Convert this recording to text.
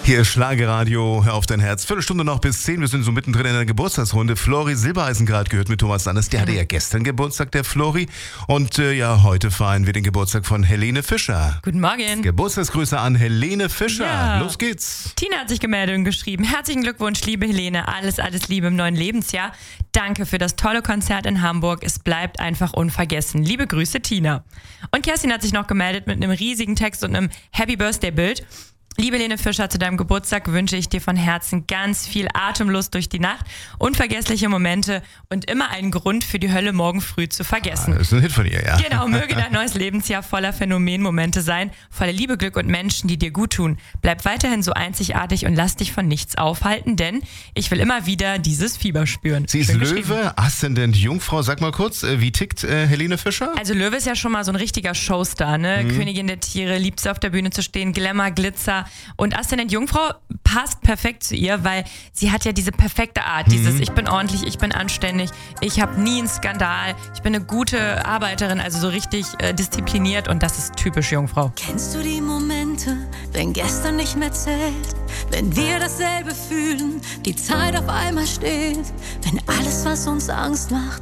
Hier ist Schlagerradio, hör auf dein Herz. Viertelstunde noch bis 10, wir sind so mittendrin in der Geburtstagsrunde. Flori Silbereisen gerade gehört mit Thomas Sanders. Der hatte ja gestern Geburtstag, der Flori. Und heute feiern wir den Geburtstag von Helene Fischer. Guten Morgen. Geburtstagsgrüße an Helene Fischer. Ja. Los geht's. Tina hat sich gemeldet und geschrieben: Herzlichen Glückwunsch, liebe Helene. Alles Liebe im neuen Lebensjahr. Danke für das tolle Konzert in Hamburg. Es bleibt einfach unvergessen. Liebe Grüße, Tina. Und Kerstin hat sich noch gemeldet mit einem riesigen Text und einem Happy Birthday Bild. Liebe Helene Fischer, zu deinem Geburtstag wünsche ich dir von Herzen ganz viel Atemlust durch die Nacht, unvergessliche Momente und immer einen Grund für die Hölle morgen früh zu vergessen. Das ist ein Hit von ihr, ja. Genau, möge dein neues Lebensjahr voller Phänomenmomente sein, voller Liebe, Glück und Menschen, die dir gut tun. Bleib weiterhin so einzigartig und lass dich von nichts aufhalten, denn ich will immer wieder dieses Fieber spüren. Sie ist Löwe, Aszendent Jungfrau. Sag mal kurz, wie tickt Helene Fischer? Also Löwe ist ja schon mal so ein richtiger Showstar, ne? Königin der Tiere, liebt sie auf der Bühne zu stehen, Glamour, Glitzer. Und Aszendent Jungfrau passt perfekt zu ihr, weil sie hat ja diese perfekte Art, dieses ich bin ordentlich, ich bin anständig, ich habe nie einen Skandal, ich bin eine gute Arbeiterin, also so richtig diszipliniert, und das ist typisch Jungfrau. Kennst du die Momente, wenn gestern nicht mehr zählt, wenn wir dasselbe fühlen, die Zeit auf einmal steht, wenn alles, was uns Angst macht,